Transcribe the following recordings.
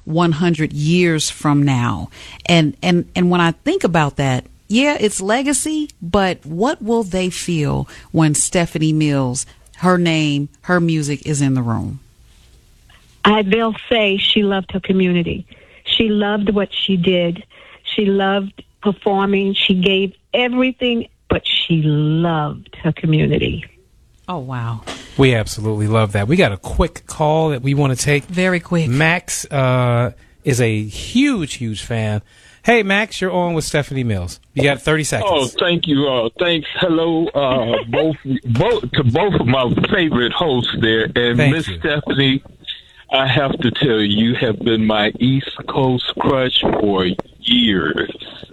100 years from now. And when I think about that, yeah, it's legacy, but what will they feel when Stephanie Mills, her name, her music is in the room? They'll say she loved her community. She loved what she did. She loved performing. She gave everything, but she loved her community. Oh, wow. We absolutely love that. We got a quick call that we want to take. Very quick. Max is a huge fan. Hey, Max, you're on with Stephanie Mills. You got 30 seconds. Oh, thank you. Thanks. Hello, both of my favorite hosts there. And Miss Stephanie, I have to tell you, you have been my East Coast crush for years.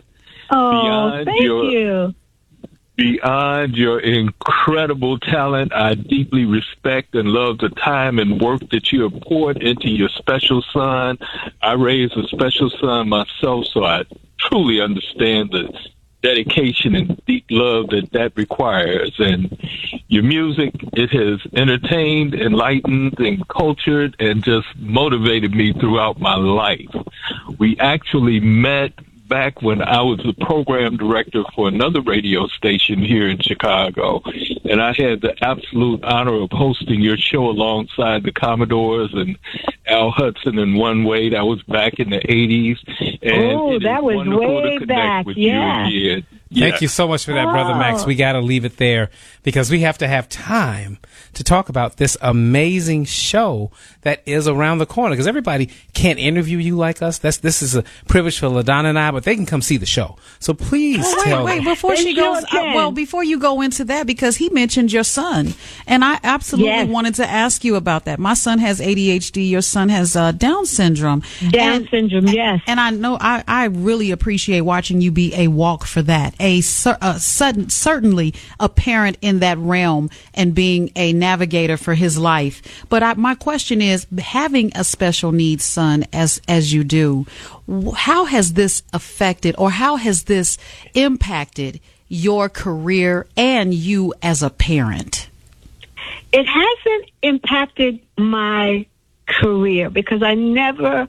Oh, thank you. Beyond your incredible talent, I deeply respect and love the time and work that you have poured into your special son. I raised a special son myself, so I truly understand the dedication and deep love that requires. And your music, it has entertained, enlightened, and cultured, and just motivated me throughout my life. We actually met back when I was the program director for another radio station here in Chicago, and I had the absolute honor of hosting your show alongside the Commodores and Al Hudson and One Way. That was back in the 80s. And that was way back. Yeah. Thank you so much for that, Brother Max. We got to leave it there because we have to have time to talk about this amazing show that is around the corner, because everybody can't interview you like us. This is a privilege for LaDonna and I, but they can come see the show. So please tell them. Before she goes, before you go into that, because he mentioned your son, and I absolutely wanted to ask you about that. My son has ADHD. Your son has Down syndrome. Down syndrome, yes. And I know I really appreciate watching you be a walk for that. Certainly a parent in that realm and being a navigator for his life. But my question is, having a special needs son as you do, how has this affected or how has this impacted your career and you as a parent? It hasn't impacted my career because I never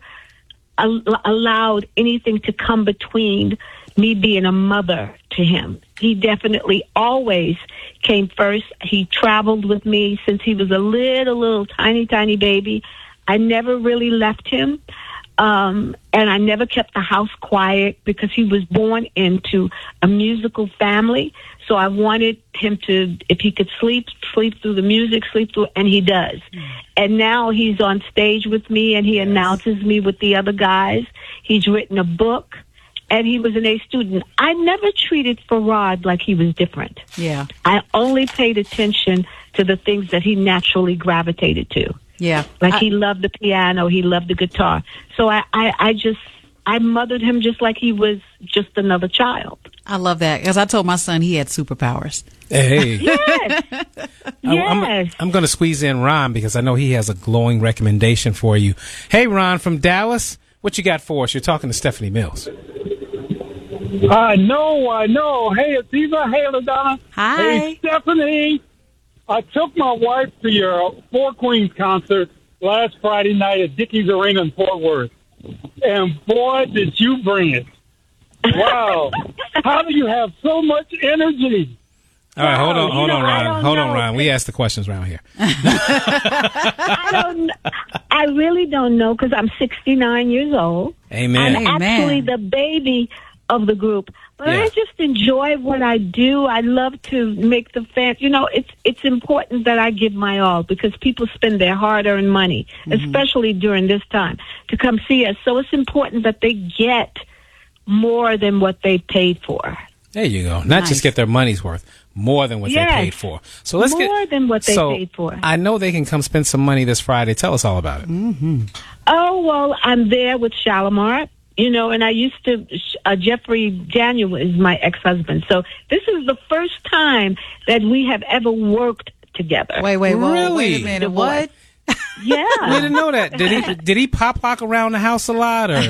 allowed anything to come between me being a mother to him. He definitely always came first. He traveled with me since he was a little tiny baby. I never really left him. And I never kept the house quiet because he was born into a musical family. So I wanted him to, if he could sleep through the music, and he does. And now he's on stage with me and he announces me with the other guys. He's written a book. And he was an A student. I never treated Farad like he was different. Yeah. I only paid attention to the things that he naturally gravitated to. Yeah. Like he loved the piano, he loved the guitar. So I mothered him just like he was just another child. I love that because I told my son he had superpowers. Hey. Yes. I'm going to squeeze in Ron because I know he has a glowing recommendation for you. Hey, Ron from Dallas, what you got for us? You're talking to Stephanie Mills. I know. Hey, it's Eva. Hey, LaDonna. Hi. Hey, Stephanie. I took my wife to your Four Queens concert last Friday night at Dickies Arena in Fort Worth. And boy, did you bring it. Wow. How do you have so much energy? All right, hold on, Ron. We ask the questions around here. I really don't know because I'm 69 years old. Amen. I'm actually the baby of the group. But I just enjoy what I do. I love to make the fans, it's important that I give my all because people spend their hard-earned money, especially during this time, to come see us. So it's important that they get more than what they paid for. There you go. Not just get their money's worth, more than what they paid for. So let's more than what they paid for. I know they can come spend some money this Friday. Tell us all about it. Mm-hmm. Oh, well, I'm there with Shalimar. And I used to, Jeffrey Daniel is my ex-husband. So this is the first time that we have ever worked together. Wait, really? Wait a minute, what? Yeah. We didn't know that. Did he pop lock around the house a lot? Or?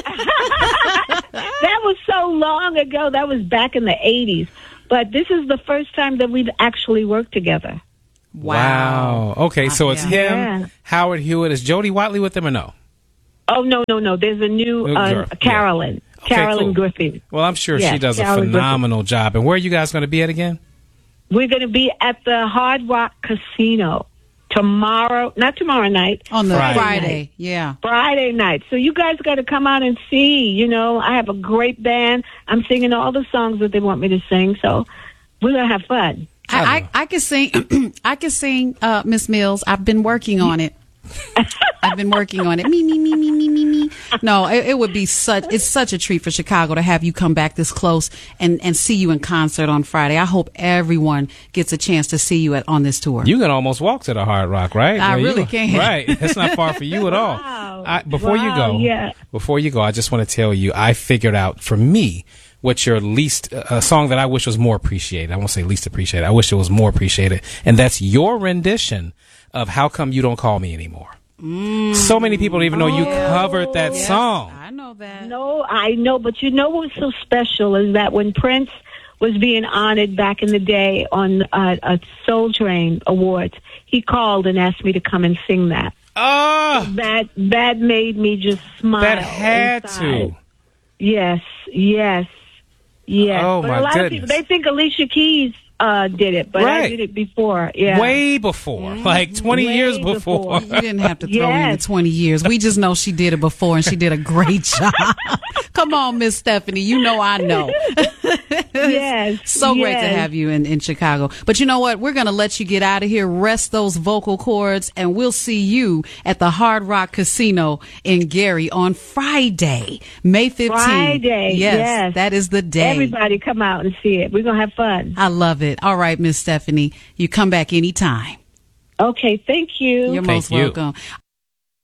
That was so long ago. That was back in the 80s. But this is the first time that we've actually worked together. Wow. Okay, so it's him, Howard Hewitt. Is Jody Watley with him or no? Oh, no. There's a new Carolyn. Okay, Carolyn cool. Griffin. Well, I'm sure Yes, she does a Carolyn phenomenal job. And where are you guys going to be at again? We're going to be at the Hard Rock Casino not tomorrow night. On the Friday. Friday. Yeah. Friday night. So you guys got to come out and see. You know, I have a great band. I'm singing all the songs that they want me to sing. So we're going to have fun. I can sing. I can sing, Miss Mills. I've been working on it. Me. No, it would be it's such a treat for Chicago to have you come back this close and see you in concert on Friday. I hope everyone gets a chance to see you on this tour. You can almost walk to the Hard Rock, right? I really can. Right. It's not far for you at all. Wow. Before you go, I just want to tell you, I figured out for me what's your least a song that I wish was more appreciated. I won't say least appreciated. I wish it was more appreciated. And that's your rendition of How Come You Don't Call Me Anymore. So many people don't even know you covered that song. I know that. No, I know. But you know what's so special is that when Prince was being honored back in the day on a Soul Train Awards, he called and asked me to come and sing that. Oh, That made me just smile. that had inside. to. Yes. Oh, but my a lot goodness. of people, they think Alicia Keys did it, but Right. I did it before. Yeah. Way before, like 20 Way years before. You didn't have to throw in the Yes. 20 years. We just know she did it before, and she did a great job. Come on, Miss Stephanie. You know I know. Yes. So great to yes. have you in Chicago. But you know what? We're going to let you get out of here, rest those vocal cords, and we'll see you at the Hard Rock Casino in Gary on Friday, May 15th. Friday, yes. That is the day. Everybody come out and see it. We're going to have fun. I love it. All right, Miss Stephanie, you come back anytime. Okay, thank you. You're Thank most you. welcome.